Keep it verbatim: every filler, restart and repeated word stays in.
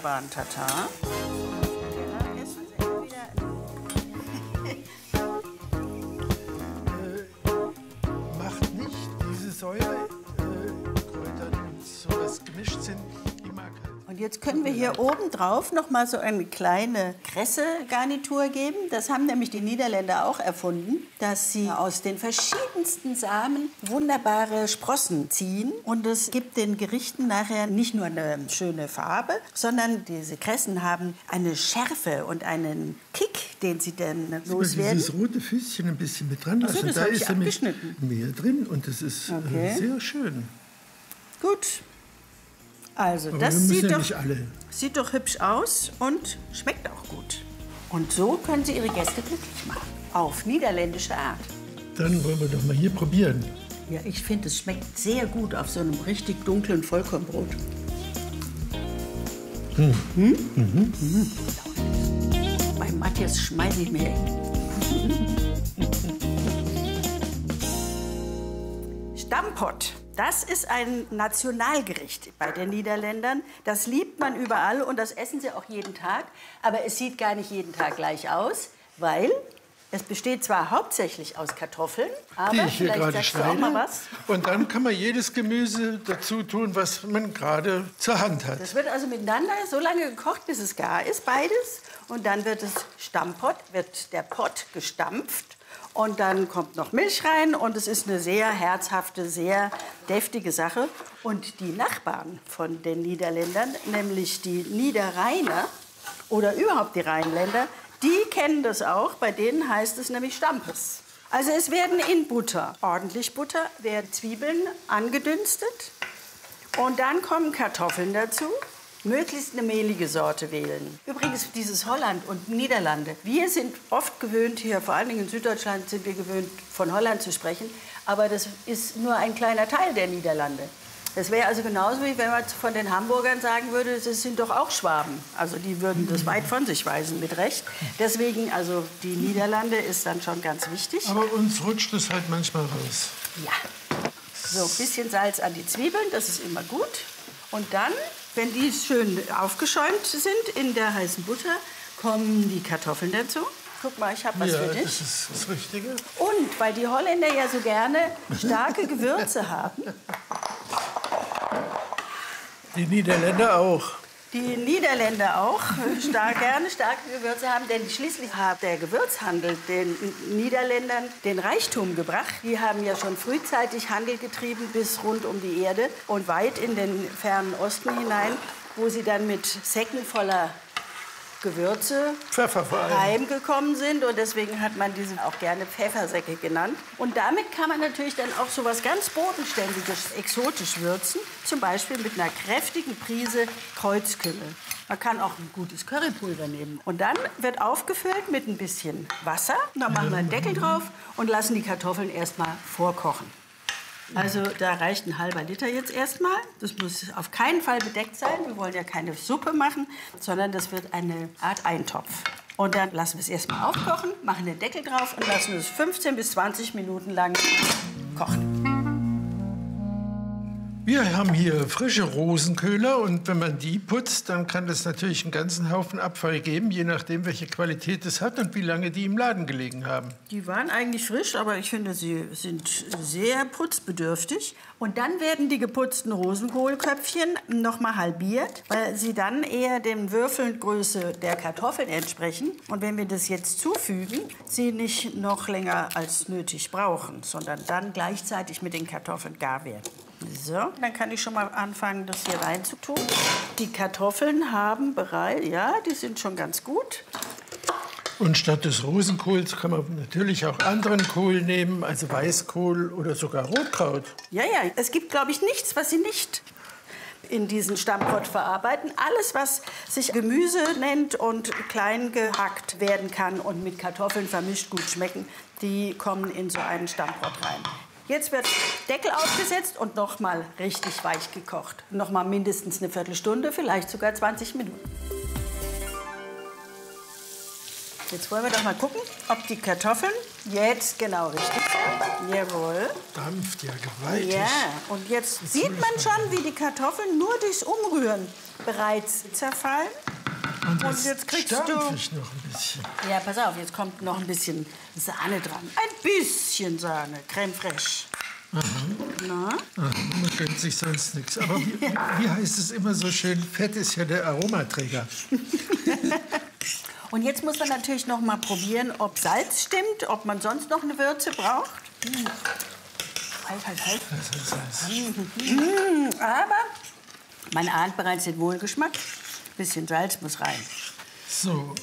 Tatar. Macht nicht diese Säure, äh, Kräuter und sowas gemischt sind, die mag halt. Und jetzt können wir hier oben drauf noch mal so eine kleine Kresse-Garnitur geben. Das haben nämlich die Niederländer auch erfunden, dass sie aus den verschiedensten Samen wunderbare Sprossen ziehen. Und es gibt den Gerichten nachher nicht nur eine schöne Farbe, sondern diese Kressen haben eine Schärfe und einen Kick, den sie dann loswerden. Dieses rote Füßchen ein bisschen mit dran lassen. Ach so, das da hab ich ist nämlich abgeschnitten. mehr drin und das ist Okay. äh, sehr schön. Gut. Also, Aber das wir müssen sieht ja doch, nicht alle. sieht doch hübsch aus und schmeckt auch gut. Und so können Sie Ihre Gäste glücklich machen. Auf niederländische Art. Dann wollen wir doch mal hier probieren. Ja, ich finde, es schmeckt sehr gut auf so einem richtig dunklen Vollkornbrot. Hm. Hm? Mhm. Mhm. Bei Matthias schmeiße ich mir. Stamppot. Das ist ein Nationalgericht bei den Niederländern. Das liebt man überall und das essen sie auch jeden Tag. Aber es sieht gar nicht jeden Tag gleich aus, weil es besteht zwar hauptsächlich aus Kartoffeln, aber Die ich hier vielleicht gerade sagst du auch mal schneide. was. Und dann kann man jedes Gemüse dazu tun, was man gerade zur Hand hat. Das wird also miteinander so lange gekocht, bis es gar ist, beides. Und dann wird es Stammpot, wird der Pott gestampft. Und dann kommt noch Milch rein und es ist eine sehr herzhafte, sehr deftige Sache. Und die Nachbarn von den Niederländern, nämlich die Niederrheiner oder überhaupt die Rheinländer, die kennen das auch. Bei denen heißt es nämlich Stampes. Also es werden in Butter, ordentlich Butter, werden Zwiebeln angedünstet. Und dann kommen Kartoffeln dazu. Möglichst eine mehlige Sorte wählen. Übrigens, dieses Holland und Niederlande. Wir sind oft gewöhnt, hier vor allen Dingen in Süddeutschland sind wir gewöhnt, von Holland zu sprechen. Aber das ist nur ein kleiner Teil der Niederlande. Das wäre also genauso, wie wenn man von den Hamburgern sagen würde, das sind doch auch Schwaben. Also die würden das weit von sich weisen, mit Recht. Deswegen, also die Niederlande ist dann schon ganz wichtig. Aber uns rutscht es halt manchmal raus. Ja. So, ein bisschen Salz an die Zwiebeln, das ist immer gut. Und dann, wenn die schön aufgeschäumt sind in der heißen Butter, kommen die Kartoffeln dazu. Guck mal, ich habe was ja, für dich. das ist das Richtige. Und weil die Holländer ja so gerne starke Gewürze haben, Die Niederländer auch. die Niederländer auch stark, gerne starke Gewürze haben, denn schließlich hat der Gewürzhandel den Niederländern den Reichtum gebracht. Die haben ja schon frühzeitig Handel getrieben bis rund um die Erde und weit in den fernen Osten hinein, wo sie dann mit Säcken voller Gewürze Pfeffer vor allem. heimgekommen sind und deswegen hat man diese auch gerne Pfeffersäcke genannt. Und damit kann man natürlich dann auch so was ganz Bodenständiges, exotisch würzen, zum Beispiel mit einer kräftigen Prise Kreuzkümmel. Man kann auch ein gutes Currypulver nehmen. Und dann wird aufgefüllt mit ein bisschen Wasser. Dann machen wir einen Deckel drauf und lassen die Kartoffeln erstmal vorkochen. Also da reicht ein halber Liter jetzt erstmal. Das muss auf keinen Fall bedeckt sein. Wir wollen ja keine Suppe machen, sondern das wird eine Art Eintopf. Und dann lassen wir es erstmal aufkochen, machen den Deckel drauf und lassen es fünfzehn bis zwanzig Minuten lang kochen. Wir haben hier frische Rosenköhler und wenn man die putzt, dann kann das natürlich einen ganzen Haufen Abfall geben, je nachdem, welche Qualität es hat und wie lange die im Laden gelegen haben. Die waren eigentlich frisch, aber ich finde, sie sind sehr putzbedürftig. Und dann werden die geputzten Rosenkohlköpfchen noch mal halbiert, weil sie dann eher dem Würfelgröße der Kartoffeln entsprechen. Und wenn wir das jetzt zufügen, sie nicht noch länger als nötig brauchen, sondern dann gleichzeitig mit den Kartoffeln gar werden. So, dann kann ich schon mal anfangen, das hier reinzutun. Die Kartoffeln haben bereits, ja, die sind schon ganz gut. Und statt des Rosenkohls kann man natürlich auch anderen Kohl nehmen, also Weißkohl oder sogar Rotkraut. Ja, ja, es gibt, glaube ich, nichts, was sie nicht in diesen Stammpot verarbeiten. Alles, was sich Gemüse nennt und klein gehackt werden kann und mit Kartoffeln vermischt gut schmecken, die kommen in so einen Stammpot rein. Jetzt wird Deckel aufgesetzt und noch mal richtig weich gekocht. Noch mal mindestens eine Viertelstunde, vielleicht sogar zwanzig Minuten. Jetzt wollen wir doch mal gucken, ob die Kartoffeln jetzt genau richtig sind. Jawohl. Dampft ja gewaltig. Ja, und jetzt sieht man schon, wie die Kartoffeln nur durchs Umrühren bereits zerfallen. Und jetzt, Und jetzt kriegst stampf du- ich noch ein bisschen. Ja, pass auf, jetzt kommt noch ein bisschen Sahne dran. Ein bisschen Sahne, Crème fraîche. Na? Ach, man gönnt sich sonst nichts. Aber wie, wie heißt es immer so schön, Fett ist ja der Aromaträger. Und jetzt muss man natürlich noch mal probieren, ob Salz stimmt, ob man sonst noch eine Würze braucht. Hm. Halt, halt, halt. Das ist alles. Hm, aber man ahnt bereits den Wohlgeschmack. Bisschen Salz muss rein. So,